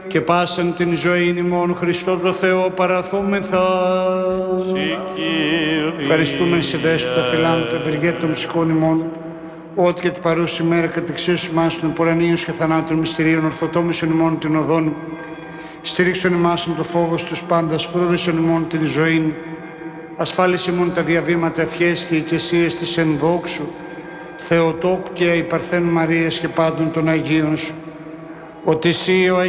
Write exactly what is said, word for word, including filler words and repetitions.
και πάσαν την ζωή ημών Χριστό το Θεό παραθούμεθα. Ευχαριστούμε σε δέσου τα φιλάνθρωπα ευεργέτη των ψυχών ημών, ότι και την παρούση μέρα κατεξίωση μας των πορανίους και θανάτων μυστηρίων ορθοτόμησον ημών την οδόν, στήριξον ημάσον το φόβο στους πάντας, φρούρισον ημών την ζωή, ασφάλισε ημών τα διαβήματα ευχές και οικεσίες της ενδόξου, Θεοτόκου και υπαρθέν Μαρίας και πάντων των Αγίων σου, ότι εσύ ο